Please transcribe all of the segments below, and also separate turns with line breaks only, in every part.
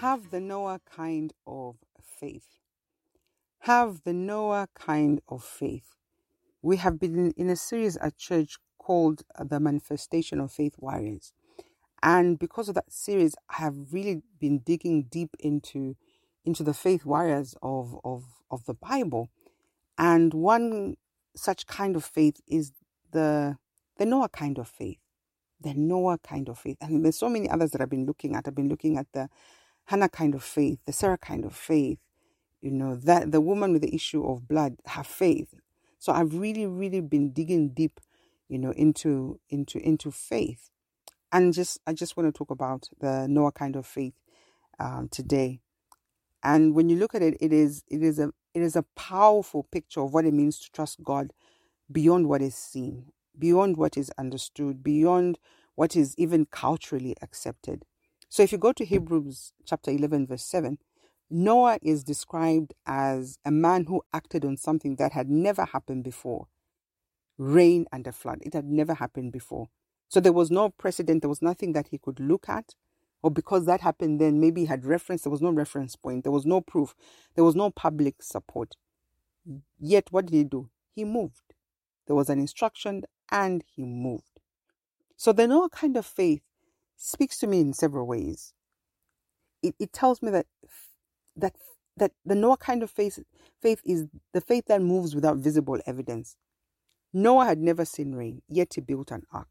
Have the Noah kind of faith. Have the Noah kind of faith. We have been in a series at church called The Manifestation of Faith Warriors. And because of that series, I have really been digging deep into the faith warriors of the Bible. And one such kind of faith is the Noah kind of faith. The Noah kind of faith. And there's so many others that I've been looking at. I've been looking at the Hannah kind of faith, the Sarah kind of faith, that the woman with the issue of blood, her faith. So I've really, really been digging deep, into faith. And I just want to talk about the Noah kind of faith today. And when you look at it, it is a powerful picture of what it means to trust God beyond what is seen, beyond what is understood, beyond what is even culturally accepted. So if you go to Hebrews chapter 11, verse 7, Noah is described as a man who acted on something that had never happened before. Rain and a flood. It had never happened before. So there was no precedent. There was nothing that he could look at. Or because that happened then, maybe he had reference. There was no reference point. There was no proof. There was no public support. Yet what did he do? He moved. There was an instruction and he moved. So the Noah kind of faith speaks to me in several ways. It tells me that the Noah kind of faith is the faith that moves without visible evidence. Noah had never seen rain, yet he built an ark.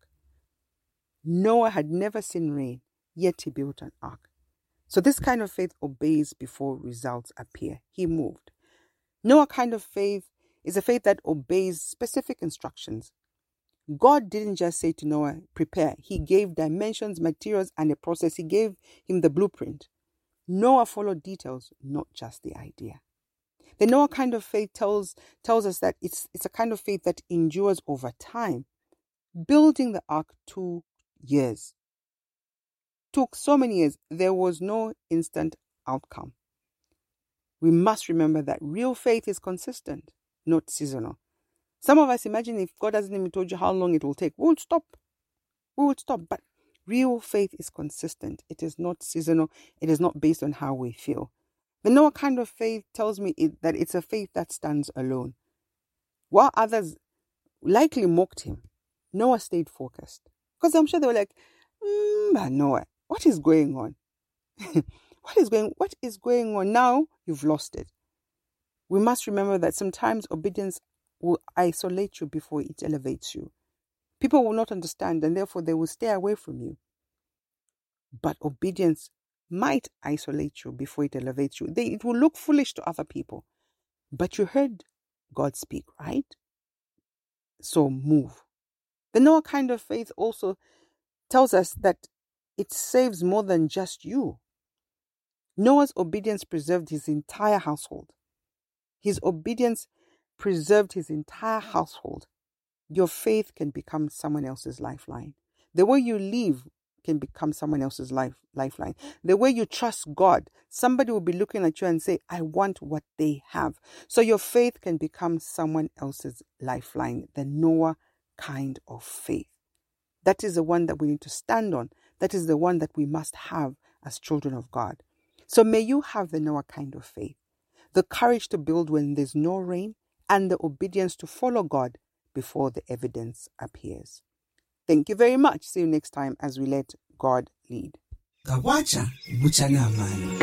Noah had never seen rain, yet he built an ark. So this kind of faith obeys before results appear. He moved. Noah kind of faith is a faith that obeys specific instructions. God didn't just say to Noah, prepare. He gave dimensions, materials, and a process. He gave him the blueprint. Noah followed details, not just the idea. The Noah kind of faith tells us that it's a kind of faith that endures over time. Building the ark 2 years. Took so many years. There was no instant outcome. We must remember that real faith is consistent, not seasonal. Some of us imagine if God hasn't even told you how long it will take, we would stop. But real faith is consistent. It is not seasonal. It is not based on how we feel. The Noah kind of faith tells me that it's a faith that stands alone. While others likely mocked him, Noah stayed focused. Because I'm sure they were like, Noah, what is going on? What is going on? Now you've lost it. We must remember that sometimes obedience will isolate you before it elevates you. People will not understand and therefore they will stay away from you. But obedience might isolate you before it elevates you. It will look foolish to other people. But you heard God speak, right? So move. The Noah kind of faith also tells us that it saves more than just you. Noah's obedience preserved his entire household. His obedience preserved his entire household. Your faith can become someone else's lifeline. The way you live can become someone else's lifeline. The way you trust God, somebody will be looking at you and say, I want what they have. So your faith can become someone else's lifeline. The Noah kind of faith. That is the one that we need to stand on. That is the one that we must have as children of God. So may you have the Noah kind of faith. The courage to build when there's no rain and the obedience to follow God before the evidence appears. Thank you very much. See you next time as we let God lead.
Kawacha bucha na amani.